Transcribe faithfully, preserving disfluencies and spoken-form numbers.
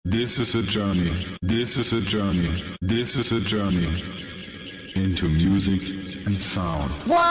This is a journey. This is a journey. This is a journey into music and sound.